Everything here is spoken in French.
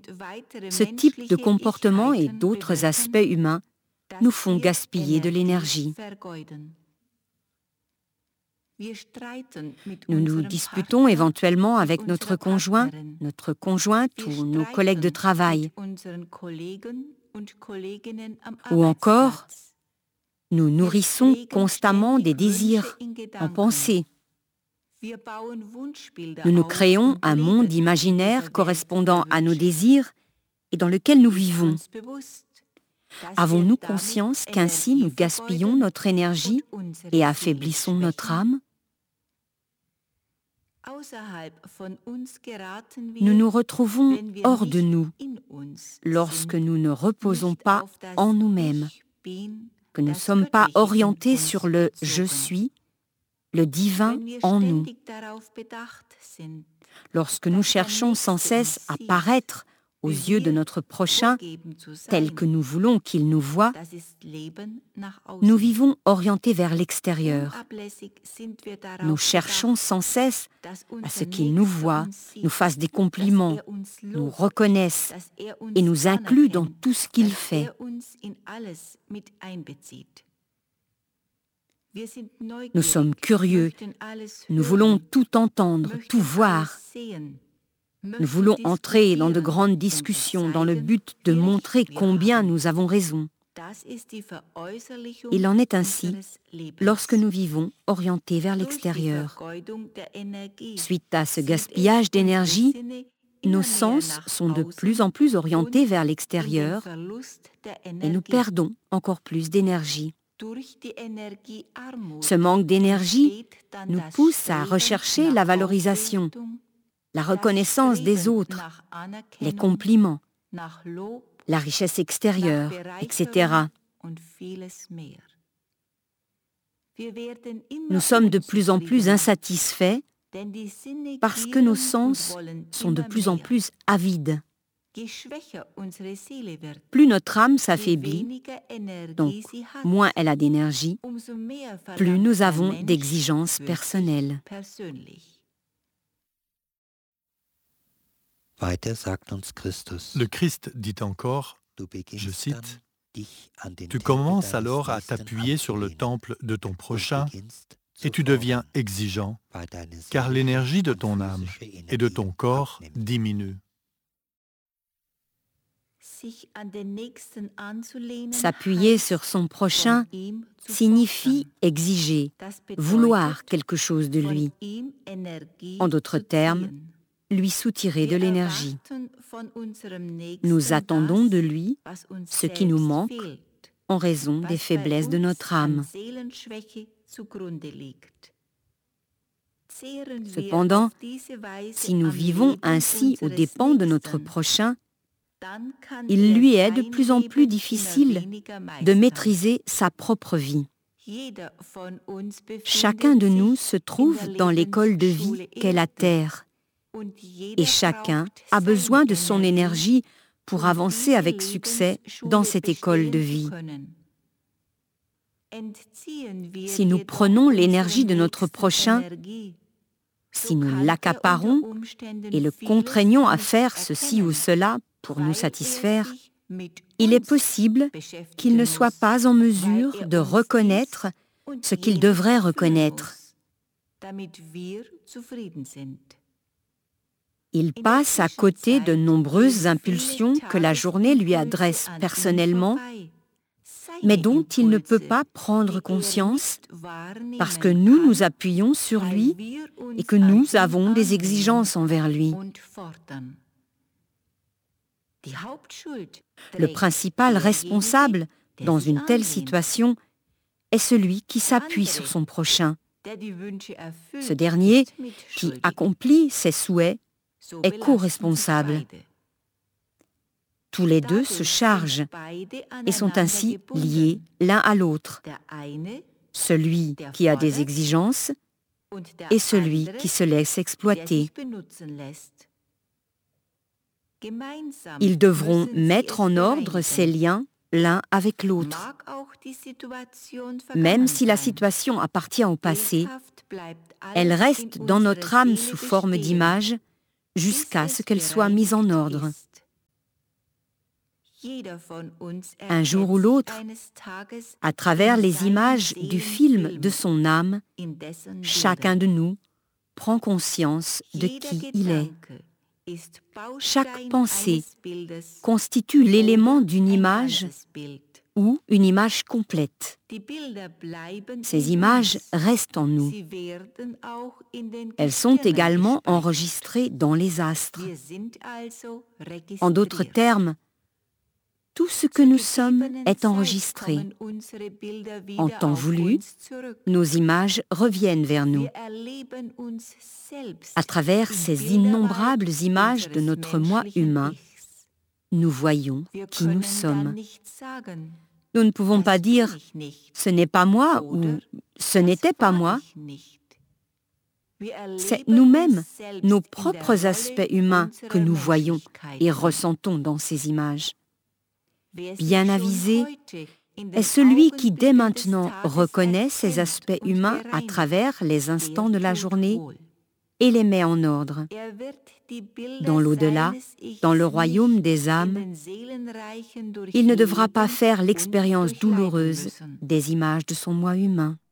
Ce type de comportement et d'autres aspects humains nous font gaspiller de l'énergie. Nous nous disputons éventuellement avec notre conjoint, notre conjointe ou nos collègues de travail. Ou encore, nous nourrissons constamment des désirs en pensée. Nous nous créons un monde imaginaire correspondant à nos désirs et dans lequel nous vivons. Avons-nous conscience qu'ainsi nous gaspillons notre énergie et affaiblissons notre âme? Nous nous retrouvons hors de nous lorsque nous ne reposons pas en nous-mêmes, que nous ne sommes pas orientés sur le « je suis », le divin en nous. Lorsque nous cherchons sans cesse à paraître aux yeux de notre prochain tel que nous voulons qu'il nous voie, nous vivons orientés vers l'extérieur. Nous cherchons sans cesse à ce qu'il nous voie, nous fasse des compliments, nous reconnaisse et nous inclue dans tout ce qu'il fait. Nous sommes curieux, nous voulons tout entendre, tout voir. Nous voulons entrer dans de grandes discussions dans le but de montrer combien nous avons raison. Il en est ainsi lorsque nous vivons orientés vers l'extérieur. Suite à ce gaspillage d'énergie, nos sens sont de plus en plus orientés vers l'extérieur et nous perdons encore plus d'énergie. Ce manque d'énergie nous pousse à rechercher la valorisation, la reconnaissance des autres, les compliments, la richesse extérieure, etc. Nous sommes de plus en plus insatisfaits parce que nos sens sont de plus en plus avides. Plus notre âme s'affaiblit, donc moins elle a d'énergie, plus nous avons d'exigences personnelles. Le Christ dit encore, je cite, « Tu commences alors à t'appuyer sur le temple de ton prochain et tu deviens exigeant, car l'énergie de ton âme et de ton corps diminue. » S'appuyer sur son prochain signifie exiger, vouloir quelque chose de lui. En d'autres termes, lui soutirer de l'énergie. Nous attendons de lui ce qui nous manque en raison des faiblesses de notre âme. Cependant, si nous vivons ainsi aux dépens de notre prochain, il lui est de plus en plus difficile de maîtriser sa propre vie. Chacun de nous se trouve dans l'école de vie qu'est la Terre. Et chacun a besoin de son énergie pour avancer avec succès dans cette école de vie. Si nous prenons l'énergie de notre prochain, si nous l'accaparons et le contraignons à faire ceci ou cela pour nous satisfaire, il est possible qu'il ne soit pas en mesure de reconnaître ce qu'il devrait reconnaître. Il passe à côté de nombreuses impulsions que la journée lui adresse personnellement, mais dont il ne peut pas prendre conscience parce que nous nous appuyons sur lui et que nous avons des exigences envers lui. Le principal responsable dans une telle situation est celui qui s'appuie sur son prochain. Ce dernier, qui accomplit ses souhaits, est co-responsable. Tous les deux se chargent et sont ainsi liés l'un à l'autre. Celui qui a des exigences et celui qui se laisse exploiter. Ils devront mettre en ordre ces liens l'un avec l'autre. Même si la situation appartient au passé, elle reste dans notre âme sous forme d'image jusqu'à ce qu'elle soit mise en ordre. Un jour ou l'autre, à travers les images du film de son âme, chacun de nous prend conscience de qui il est. Chaque pensée constitue l'élément d'une image ou une image complète. Ces images restent en nous. Elles sont également enregistrées dans les astres. En d'autres termes, tout ce que nous sommes est enregistré. En temps voulu, nos images reviennent vers nous. À travers ces innombrables images de notre moi humain, nous voyons qui nous sommes. Nous ne pouvons pas dire « ce n'est pas moi » ou « ce n'était pas moi ». C'est nous-mêmes, nos propres aspects humains que nous voyons et ressentons dans ces images. Bien avisé est celui qui dès maintenant reconnaît ces aspects humains à travers les instants de la journée et les met en ordre. Dans l'au-delà, dans le royaume des âmes, il ne devra pas faire l'expérience douloureuse des images de son moi humain.